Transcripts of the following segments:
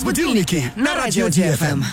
Разбудильники на радио ДФМ.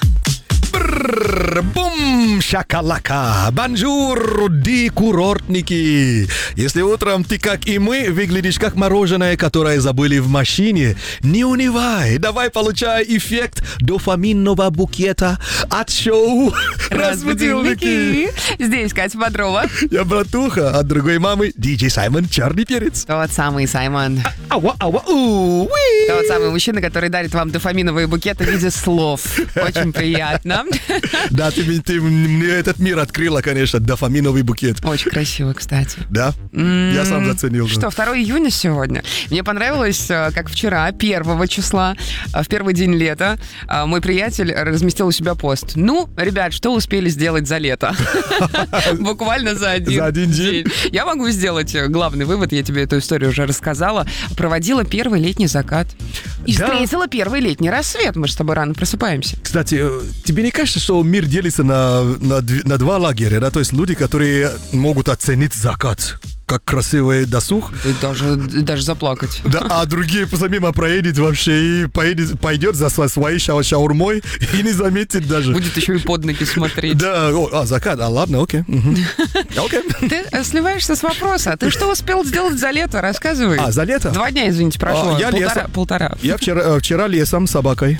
Бум, шакалака, бонжур, ди курортники. Если утром ты, как и мы, выглядишь как мороженое, которое забыли в машине, не унывай, давай получай эффект дофаминного букета от шоу «Разбудильники». Здесь Катя Бодрова. Я братуха, от другой мамы диджей Саймон Черный Перец. Тот самый Саймон. Ауа, ауа, у, Тот самый мужчина, который дарит вам дофаминовые букеты в виде слов. Очень приятно. Да, ты мне этот мир открыла, конечно, дофаминовый букет. Очень красиво, кстати. Да? Я сам заценил. Что, 2 июня сегодня? Мне понравилось, как вчера, 1 числа, в первый день лета, мой приятель разместил у себя пост. Ну, ребят, что успели сделать за лето? Буквально за один день. Я могу сделать главный вывод, я тебе эту историю уже рассказала. Проводила первый летний закат. И встретила первый летний рассвет. Мы же с тобой рано просыпаемся. Кстати, тебе не кажется, что мир делится на два лагеря, да? То есть люди, которые могут оценить закат как красивый досуг. Даже заплакать. Да, а другие помимо проедет вообще и пойдет за своей шаурмой и не заметит даже. Будет еще и под ноги смотреть. Да, закат, ладно, окей. Окей. Ты сливаешься с вопроса. Ты что успел сделать за лето? Рассказывай. За лето? 2 дня, извините, прошло. Я Полтора. Я вчера лесом с собакой.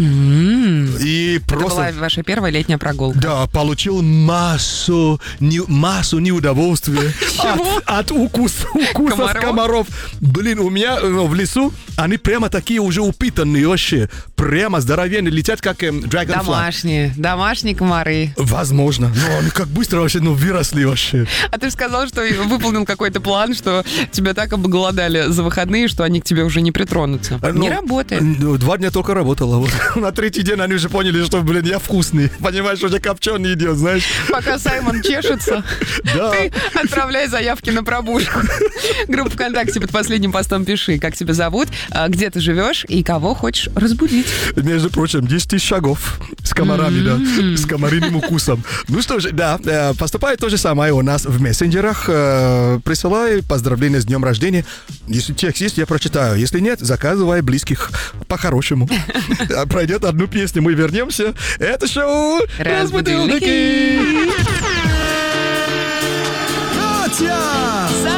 И просто... Это была ваша первая летняя прогулка. Да, получил массу неудовольствия от укусов комаров. Блин, у меня в лесу они прямо такие уже упитанные вообще. Прямо здоровенные, летят как dragonfly. Домашние комары. Возможно. Но они как быстро вообще выросли вообще. А ты же сказал, что выполнил какой-то план, что тебя так обголодали за выходные, что они к тебе уже не притронутся. Не работает. 2 дня только работала. Вот. На 3-й день они уже поняли, что, я вкусный. Понимаешь, уже копченый идет, знаешь. Пока Саймон чешется, ты отправляй заявки на пробужку. Группа ВКонтакте под последним постом пиши, как тебя зовут, где ты живешь и кого хочешь разбудить. Между прочим, 10 000 шагов с комарами, да, с комариным укусом. Ну что же, да, поступает то же самое у нас в мессенджерах. Присылай поздравления с днем рождения. Если текст есть, я прочитаю. Если нет, заказывай близких по-хорошему. Пройдет одну песню, мы вернемся. Это шоу «Разбудильники».